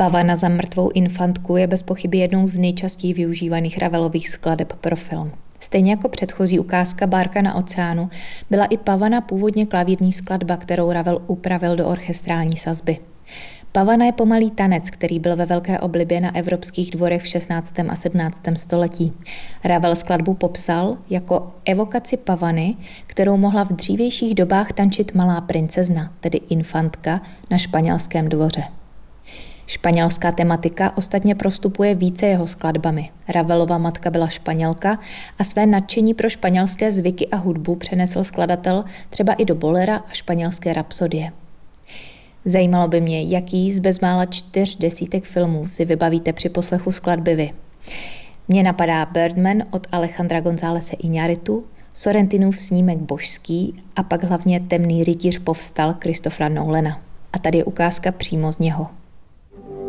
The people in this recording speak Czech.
Pavana za mrtvou infantku je bez pochyby jednou z nejčastěji využívaných Ravelových skladeb pro film. Stejně jako předchozí ukázka Bárka na oceánu byla i Pavana původně klavírní skladba, kterou Ravel upravil do orchestrální sazby. Pavana je pomalý tanec, který byl ve velké oblibě na evropských dvorech v 16. a 17. století. Ravel skladbu popsal jako evokaci pavany, kterou mohla v dřívějších dobách tančit malá princezna, tedy infantka, na španělském dvoře. Španělská tematika ostatně prostupuje více jeho skladbami. Ravelova matka byla Španělka a své nadšení pro španělské zvyky a hudbu přenesl skladatel třeba i do bolera a španělské rapsodie. Zajímalo by mě, jaký z bezmála 4 desítek filmů si vybavíte při poslechu skladby vy. Mně napadá Birdman od Alejandra Gonzálese Iñárritu, Sorrentinův snímek Božský a pak hlavně Temný rytíř povstal Christophera Nolana. A tady je ukázka přímo z něho.